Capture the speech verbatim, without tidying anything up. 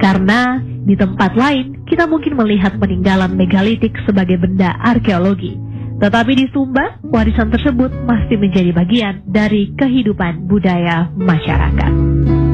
Karena di tempat lain kita mungkin melihat peninggalan megalitik sebagai benda arkeologi, tetapi di Sumba, warisan tersebut masih menjadi bagian dari kehidupan budaya masyarakat.